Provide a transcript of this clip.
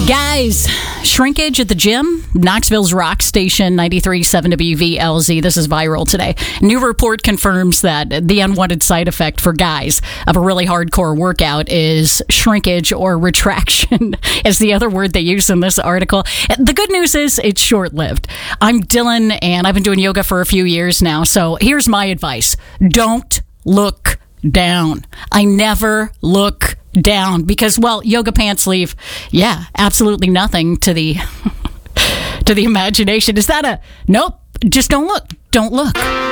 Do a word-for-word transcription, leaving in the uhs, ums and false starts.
Guys, shrinkage at the gym. Knoxville's Rock Station, ninety-three point seven W V L Z. This is viral today. New report confirms that the unwanted side effect for guys of a really hardcore workout is shrinkage or retraction, is the other word they use in this article. The good news is it's short-lived. I'm Dylan, and I've been doing yoga for a few years now, so here's my advice. Don't look down. I never look down because, well, yoga pants leave, yeah, absolutely nothing to the to the imagination. Is that a nope? Just don't look. Don't look.